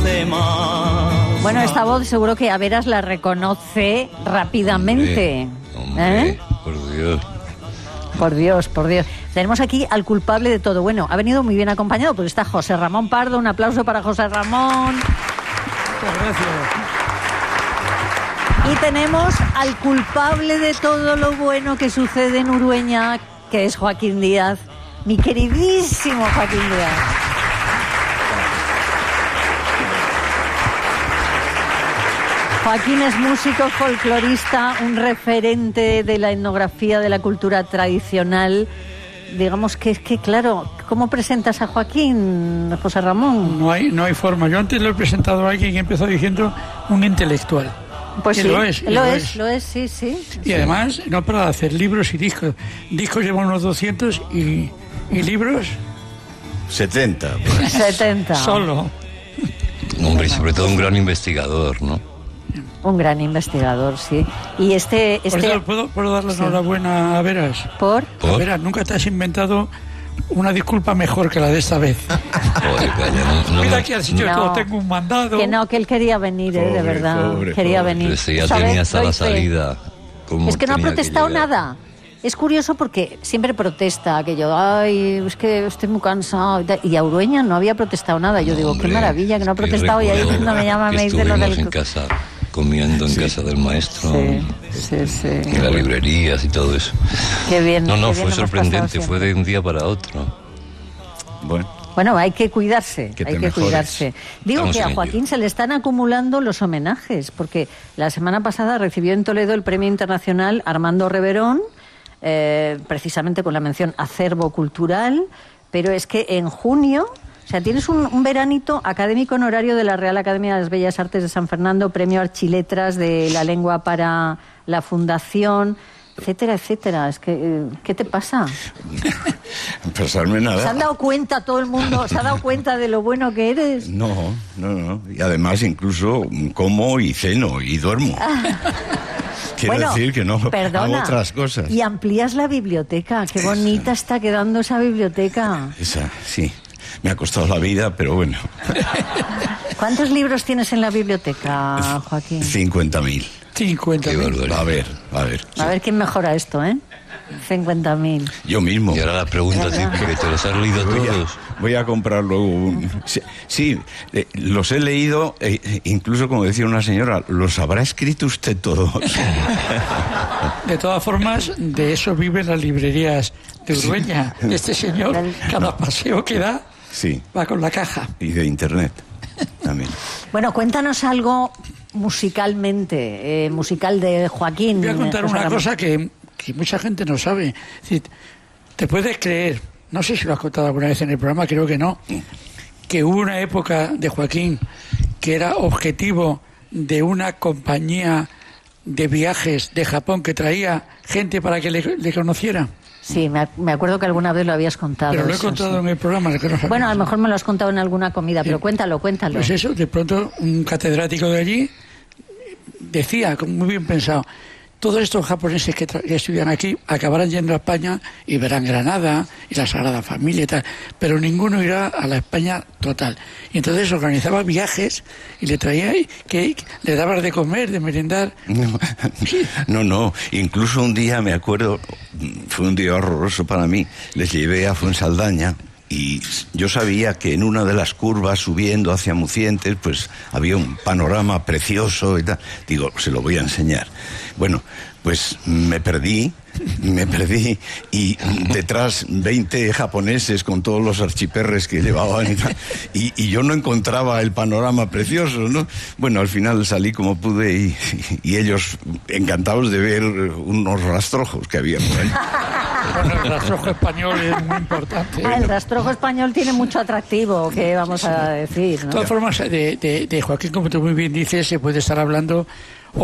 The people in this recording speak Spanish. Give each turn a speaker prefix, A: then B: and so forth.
A: demás.
B: Bueno, esta voz seguro que a veras la reconoce rápidamente.
C: Hombre, por Dios.
B: Por Dios, por Dios. Tenemos aquí al culpable de todo. Bueno, ha venido muy bien acompañado porque está José Ramón Pardo. Un aplauso para José Ramón.
D: Muchas gracias.
B: Y tenemos al culpable de todo lo bueno que sucede en Urueña, que es Joaquín Díaz. Mi queridísimo Joaquín Díaz. Joaquín es músico, folclorista, un referente de la etnografía, de la cultura tradicional. Digamos que es que, claro, ¿cómo presentas a Joaquín, José Ramón?
D: No hay forma. Yo antes lo he presentado a alguien que empezó diciendo un intelectual.
B: Pues
D: y
B: sí,
D: lo es,
B: sí.
D: Y además, no para de hacer libros y discos. Discos llevan unos 200 y libros...
E: 70.
B: 70.
D: Solo.
C: Hombre, y sobre todo un gran investigador, ¿no?
B: Un gran investigador, sí. Y este...
D: Por eso, ¿puedo darle enhorabuena a Veras?
B: ¿Por?
D: A Veras, nunca te has inventado una disculpa mejor que la de esta vez.
C: Joder, calla, no,
D: Mira aquí al sitio,
B: No.
D: tengo un mandado.
B: Que él quería venir, de verdad. Quería venir.
C: Pero si ya
B: ¿Sabes?
C: tenía hasta
B: Doy
C: la
B: fe.
C: salida. Como
B: Es que no ha
C: tenía
B: protestado
C: llegar.
B: nada. Es curioso porque siempre protesta aquello, ay, es que estoy muy cansado. Y a Urueña no había protestado nada. Yo digo,
C: Hombre,
B: qué maravilla que no ha
C: es que
B: protestado. Y ahí
C: recuerdo
B: cuando me llama
C: que
B: me dice lo
C: estuvimos
B: del...
C: en casa, comiendo en casa del maestro.
B: Sí.
C: En las librerías y todo eso.
B: Qué bien.
C: No,
B: qué bien
C: fue
B: hemos
C: sorprendente,
B: pasado
C: fue
B: siempre.
C: de un día para otro.
B: Bueno, hay que cuidarse,
E: Que te
B: hay que
E: mejores.
B: cuidarse. Digo
C: Estamos
B: que a
C: en
B: Joaquín
C: ello.
B: se le están acumulando los homenajes, porque la semana pasada recibió en Toledo el Premio Internacional Armando Reverón, precisamente con la mención acervo cultural, pero es que en junio, o sea, tienes un veranito académico honorario de la Real Academia de las Bellas Artes de San Fernando, premio Archiletras de la Lengua para la Fundación, etcétera, etcétera. Es que, ¿qué te pasa?
E: Pasarme nada.
B: ¿Se han dado cuenta todo el mundo? ¿Se ha dado cuenta de lo bueno que eres?
E: No. Y además incluso como y ceno y duermo. Quiero
B: Bueno,
E: decir que no
B: perdona,
E: hago otras cosas.
B: Y amplías la biblioteca. Qué bonita está quedando esa biblioteca.
E: Esa, sí. Me ha costado la vida, pero bueno.
B: ¿Cuántos libros tienes en la biblioteca, Joaquín?
E: 50.000.
D: 50.
C: Qué barbaridad.
E: A ver.
B: A ver quién mejora esto, ¿eh? 50.000.
E: Yo mismo.
C: Y ahora la pregunta a ti, porque te los has leído todos.
E: Voy a comprar luego un... Sí, los he leído, incluso como decía una señora, ¿los habrá escrito usted todos?
D: De todas formas, de eso viven las librerías de Urueña. Este señor, cada paseo que da,
E: Sí,
D: va con la caja.
E: y de internet también.
B: Bueno, cuéntanos algo musicalmente, musical de Joaquín.
D: Voy a contar
B: José
D: una
B: Ramón.
D: cosa que mucha gente no sabe. Es decir, te puedes creer, no sé si lo has contado alguna vez en el programa, creo que no, que hubo una época de Joaquín que era objetivo de una compañía de viajes de Japón que traía gente para que le conociera.
B: Sí, me acuerdo que alguna vez lo habías contado.
D: Pero lo he
B: eso,
D: contado
B: sí.
D: en el programa. Que no
B: Bueno, a lo mejor me lo has contado en alguna comida, pero
D: Sí.
B: cuéntalo.
D: Pues eso, de pronto un catedrático de allí decía, muy bien pensado, todos estos japoneses que estudian aquí acabarán yendo a España y verán Granada y la Sagrada Familia y tal, pero ninguno irá a la España total. Y entonces organizaba viajes y le traía que le dabas de comer, de merendar.
E: No. Incluso un día, me acuerdo, fue un día horroroso para mí, les llevé a Fuensaldaña y yo sabía que en una de las curvas subiendo hacia Mucientes pues había un panorama precioso y tal. Digo, se lo voy a enseñar. Bueno, pues me perdí y detrás 20 japoneses con todos los archiperres que llevaban y tal, y yo no encontraba el panorama precioso, ¿no? Bueno, al final salí como pude y ellos encantados de ver unos rastrojos que había por ahí.
D: Bueno, el rastrojo español es muy importante.
B: El rastrojo español tiene mucho atractivo, que vamos a decir,
D: De
B: ¿no?
D: todas formas, de Joaquín, como tú muy bien dices, se puede estar hablando